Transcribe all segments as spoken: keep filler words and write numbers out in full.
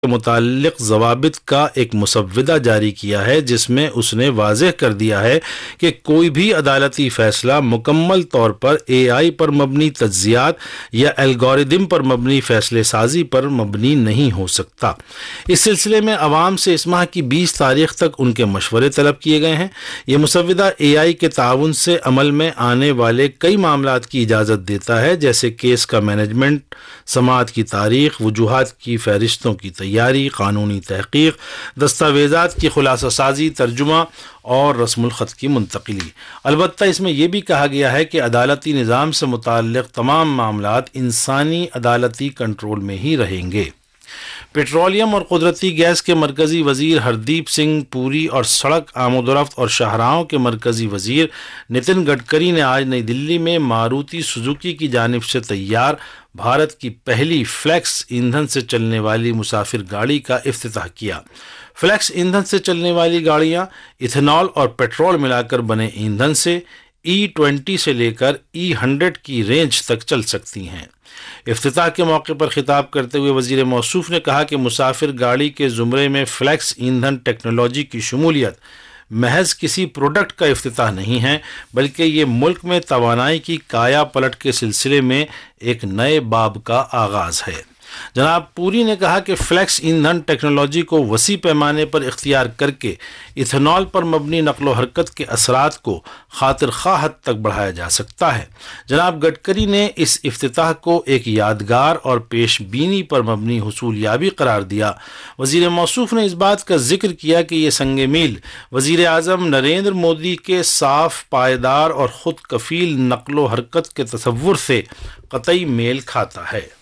کے متعلق ضوابط کا ایک مسودہ جاری کیا ہے، جس میں اس نے واضح کر دیا ہے کہ کوئی بھی عدالتی فیصلہ مکمل طور پر اے آئی پر مبنی تجزیات یا الگوریدم پر مبنی فیصلے سازی پر مبنی نہیں ہو سکتا۔ اس سلسلے میں عوام سے اس ماہ کی بیس تاریخ تک ان کے مشورے طلب کیے گئے ہیں۔ یہ مسودہ اے آئی کے تعاون سے عمل میں آنے والے کئی معاملات کی اجازت دیتا ہے، جیسے کیس کا مینجمنٹ، سماعت کی تاریخ، وجوہات کی فہرستوں کی تیاری، قانونی تحقیق، دستاویزات کی خلاصہ سازی، ترجمہ اور رسم الخط کی منتقلی۔ البتہ اس میں یہ بھی کہا گیا ہے کہ عدالتی نظام سے متعلق تمام معاملات انسانی عدالتی کنٹرول میں ہی رہیں گے۔ پیٹرولیم اور قدرتی گیس کے مرکزی وزیر ہردیپ سنگھ پوری اور سڑک آمد و رفت اور شاہراہوں کے مرکزی وزیر نتن گڈکری نے آج نئی دلی میں ماروتی سوزوکی کی جانب سے تیار بھارت کی پہلی فلیکس ایندھن سے چلنے والی مسافر گاڑی کا افتتاح کیا۔ فلیکس ایندھن سے چلنے والی گاڑیاں ایتھنال اور پیٹرول ملا کر بنے ایندھن سے ای ٹوینٹی سے لے کر ای ہنڈریڈ کی رینج تک چل سکتی ہیں۔ افتتاح کے موقع پر خطاب کرتے ہوئے وزیر موصوف نے کہا کہ مسافر گاڑی کے زمرے میں فلیکس ایندھن ٹیکنالوجی کی شمولیت محض کسی پروڈکٹ کا افتتاح نہیں ہے، بلکہ یہ ملک میں توانائی کی کایا پلٹ کے سلسلے میں ایک نئے باب کا آغاز ہے۔ جناب پوری نے کہا کہ فلیکس ایندھن ٹیکنالوجی کو وسیع پیمانے پر اختیار کر کے ایتھنال پر مبنی نقل و حرکت کے اثرات کو خاطر خواہ حد تک بڑھایا جا سکتا ہے۔ جناب گڈکری نے اس افتتاح کو ایک یادگار اور پیش بینی پر مبنی حصول یابی قرار دیا۔ وزیر موصوف نے اس بات کا ذکر کیا کہ یہ سنگ میل وزیر اعظم نریندر مودی کے صاف، پائیدار اور خود کفیل نقل و حرکت کے تصور سے قطعی میل کھاتا ہے۔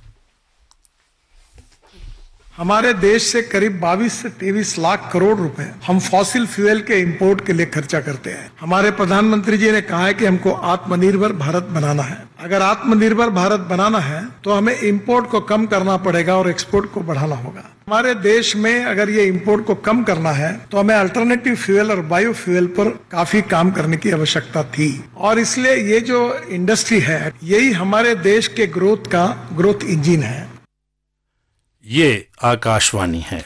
ہمارے دیش سے قریب بائیس سے تیئیس لاکھ کروڑ روپے ہم فاسل فیول کے امپورٹ کے لیے خرچہ کرتے ہیں۔ ہمارے پردھان منتری جی نے کہا ہے کہ ہم کو آتم نربھر بھارت بنانا ہے۔ اگر آتم نربھر بھارت بنانا ہے تو ہمیں امپورٹ کو کم کرنا پڑے گا اور ایکسپورٹ کو بڑھانا ہوگا۔ ہمارے دیش میں اگر یہ امپورٹ کو کم کرنا ہے تو ہمیں الٹرنیٹیو فیول اور بایو فیول پر کافی کام کرنے کی آوشکتا تھی، اور اس لیے یہ جو انڈسٹری ہے یہی ہمارے دیش کے گروتھ کا گروتھ انجن ہے۔ یہ آکاشوانی ہے۔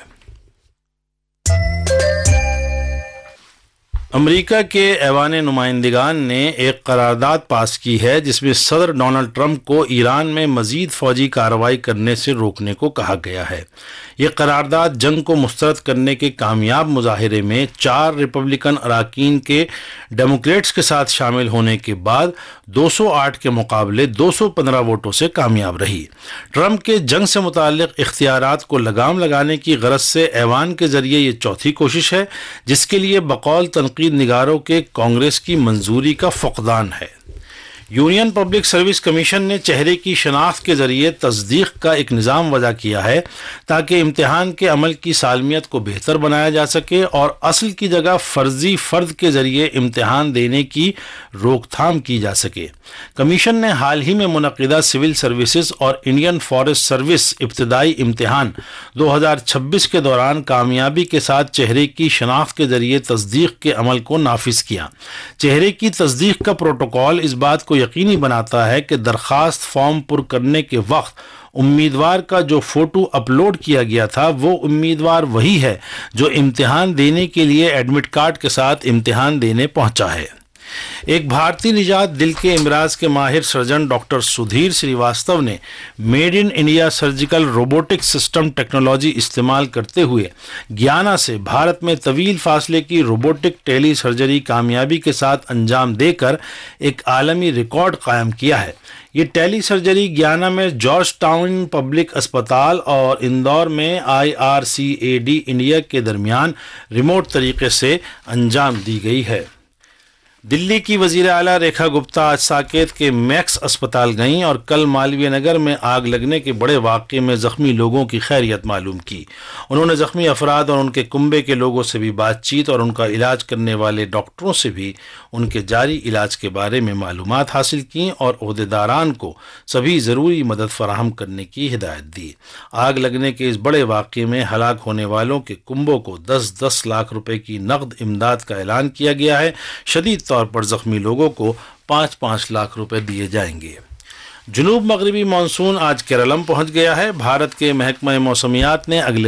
امریکہ کے ایوان نمائندگان نے ایک قرارداد پاس کی ہے جس میں صدر ڈونلڈ ٹرمپ کو ایران میں مزید فوجی کارروائی کرنے سے روکنے کو کہا گیا ہے۔ یہ قرارداد جنگ کو مسترد کرنے کے کامیاب مظاہرے میں چار ریپبلکن اراکین کے ڈیموکریٹس کے ساتھ شامل ہونے کے بعد دو سو آٹھ کے مقابلے دو سو پندرہ ووٹوں سے کامیاب رہی۔ ٹرمپ کے جنگ سے متعلق اختیارات کو لگام لگانے کی غرض سے ایوان کے ذریعے یہ چوتھی کوشش ہے جس کے لیے بقول تنقید نگاروں کے کانگریس کی منظوری کا فقدان ہے۔ یونین پبلک سروس کمیشن نے چہرے کی شناخت کے ذریعے تصدیق کا ایک نظام وضع کیا ہے تاکہ امتحان کے عمل کی سالمیت کو بہتر بنایا جا سکے اور اصل کی جگہ فرضی فرد کے ذریعے امتحان دینے کی روک تھام کی جا سکے۔ کمیشن نے حال ہی میں منعقدہ سول سروسز اور انڈین فارسٹ سروس ابتدائی امتحان دو ہزار چھبیس کے دوران کامیابی کے ساتھ چہرے کی شناخت کے ذریعے تصدیق کے عمل کو نافذ کیا۔ چہرے کی تصدیق کا پروٹوکول اس بات کو یقینی بناتا ہے کہ درخواست فارم پر کرنے کے وقت امیدوار کا جو فوٹو اپلوڈ کیا گیا تھا وہ امیدوار وہی ہے جو امتحان دینے کے لیے ایڈمٹ کارڈ کے ساتھ امتحان دینے پہنچا ہے۔ ایک بھارتی نژاد دل کے امراض کے ماہر سرجن ڈاکٹر سدھیر سریواستو نے made in India surgical robotic system technology استعمال کرتے ہوئے گیانا سے بھارت میں طویل فاصلے کی روبوٹک ٹیلی سرجری کامیابی کے ساتھ انجام دے کر ایک عالمی ریکارڈ قائم کیا ہے۔ یہ ٹیلی سرجری گیانا میں جارج ٹاؤن پبلک اسپتال اور اندور میں I R C a D India کے درمیان ریموٹ طریقے سے انجام دی گئی ہے۔ دلی کی وزیر اعلیٰ ریکھا گپتا آج ساکیت کے میکس اسپتال گئیں اور کل مالوی نگر میں آگ لگنے کے بڑے واقعے میں زخمی لوگوں کی خیریت معلوم کی۔ انہوں نے زخمی افراد اور ان کے کنبے کے لوگوں سے بھی بات چیت اور ان کا علاج کرنے والے ڈاکٹروں سے بھی ان کے جاری علاج کے بارے میں معلومات حاصل کیں اور عہدیداران کو سبھی ضروری مدد فراہم کرنے کی ہدایت دی۔ آگ لگنے کے اس بڑے واقعے میں ہلاک ہونے والوں کے کنبوں کو دس دس لاکھ روپے کی نقد امداد کا اعلان کیا گیا ہے۔ شدید طور پر زخمی لوگوں کو پانچ پانچ لاکھ روپے دیے جائیں گے۔ جنوب مغربی مانسون آج کیرالم پہنچ گیا ہے۔ بھارت کے محکمہ موسمیات نے اگلے